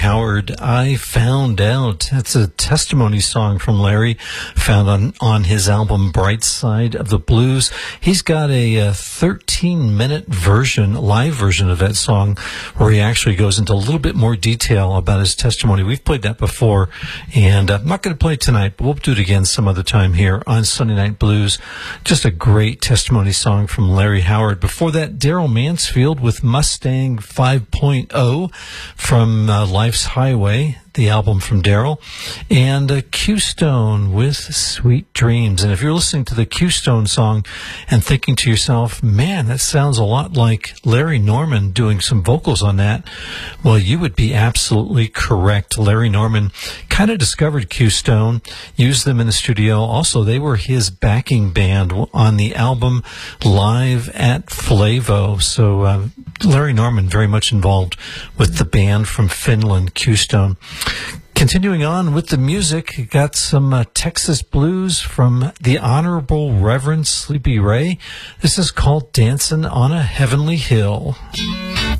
Howard, I Found Out. That's a testimony song from Larry, found on his album Bright Side of the Blues. He's got a 13-minute version, live version of that song, where he actually goes into a little bit more detail about his testimony. We've played that before, and I'm not going to play it tonight, but we'll do it again some other time here on Sunday Night Blues. Just a great testimony song from Larry Howard. Before that, Daryl Mansfield with Mustang 5.0 from Life's Highway, the album from Daryl, and Q-Stone with Sweet Dreams. And if you're listening to the Q-Stone song and thinking to yourself, man, that sounds a lot like Larry Norman doing some vocals on that, well, you would be absolutely correct. Larry Norman kind of discovered Q-Stone, used them in the studio. Also, they were his backing band on the album Live at Flavo. So Larry Norman very much involved with the band from Finland, Q-Stone. Continuing on with the music, got some Texas blues from the Honorable Reverend Sleepy Ray. This is called Dancing on a Heavenly Hill.